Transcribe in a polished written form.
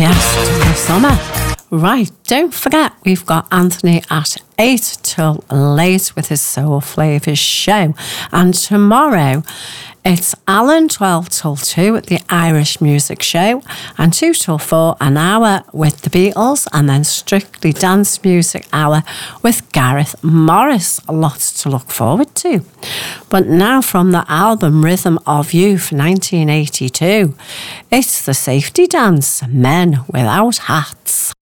Yes, to the summer. Right, don't forget we've got Anthony at 8 till late with his Soul Flavours show. And tomorrow it's Alan 12 till 2 at the Irish Music Show, and 2 till 4 an hour with the Beatles, and then Strictly Dance Music Hour with Gareth Morris. Lots to look forward to. But now from the album Rhythm of Youth 1982, it's the Safety Dance, Men Without Hats.